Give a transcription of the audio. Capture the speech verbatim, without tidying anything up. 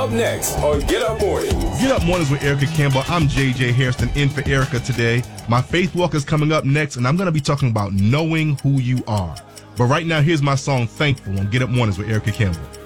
up next on Get Up Mornings. Get Up Mornings with Erica Campbell. I'm J J Hairston in for Erica today. My Faith Walk is coming up next, and I'm going to be talking about knowing who you are. But right now, here's my song, Thankful, on Get Up Mornings with Erica Campbell.